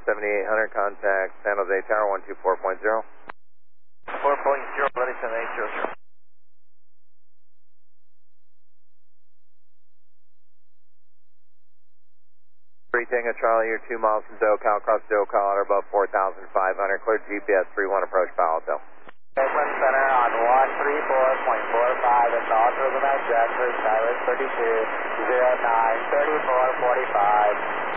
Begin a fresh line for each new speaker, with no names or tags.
7800, contact San Jose Tower 124.0.
4.0, ready 7800.
Tango Charlie, you're 2 miles from SoCal, across SoCal at above 4,500, clear GPS 31, approach Palo Alto.
Oakland Center on 134.45 and also the Matt Jackson, Cyrus 32, 09, 3445.